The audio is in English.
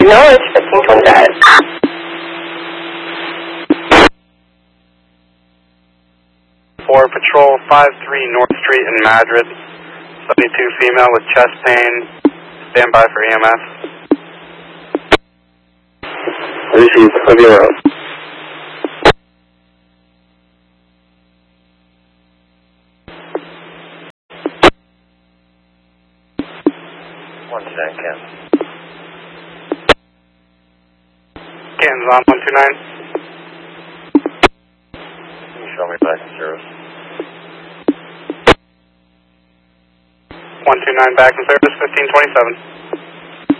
Knowledge, 1525. For Patrol 53 North Street in Madrid, 72 female with chest pain, stand by for EMS. Received, I'll be around. Canton's on 129. Can you show me back in service? 129 back in service, 1527.